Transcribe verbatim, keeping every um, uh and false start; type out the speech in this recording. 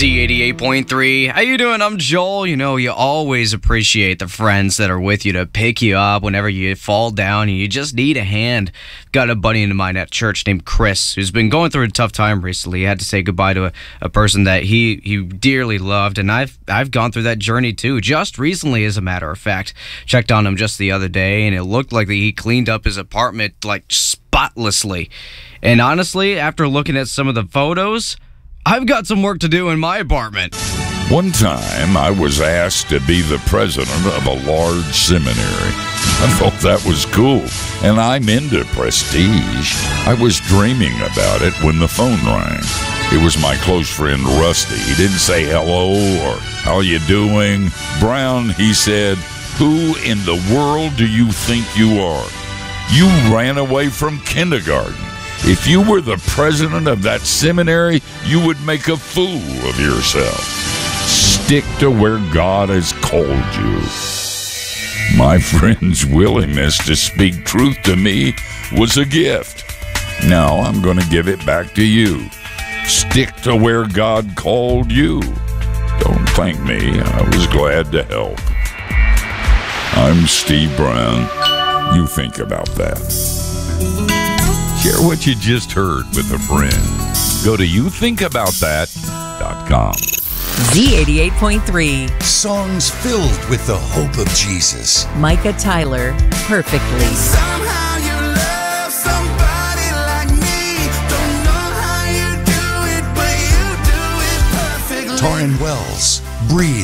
Z eighty-eight point three. How you doing? I'm Joel. You know, you always appreciate the friends that are with you to pick you up whenever you fall down and you just need a hand. Got a buddy of mine at church named Chris who's been going through a tough time recently. He had to say goodbye to a, a person that he, he dearly loved, and I've I've gone through that journey too, just recently as a matter of fact. Checked on him just the other day, and it looked like he cleaned up his apartment like spotlessly. And honestly, after looking at some of the photos, I've got some work to do in my apartment. One time, I was asked to be the president of a large seminary. I thought that was cool, and I'm into prestige. I was dreaming about it when the phone rang. It was my close friend Rusty. He didn't say hello or how you doing. Brown, he said, who in the world do you think you are? You ran away from kindergarten. If you were the president of that seminary, you would make a fool of yourself. Stick to where God has called you. My friend's willingness to speak truth to me was a gift. Now I'm going to give it back to you. Stick to where God called you. Don't thank me. I was glad to help. I'm Steve Brown. You think about that. Share what you just heard with a friend. Go to you think about that dot com. Z eighty-eight point three. Songs filled with the hope of Jesus. Micah Tyler, Perfectly. Somehow you love somebody like me. Don't know how you do it, but you do it perfectly. Torrin Wells, Breathe.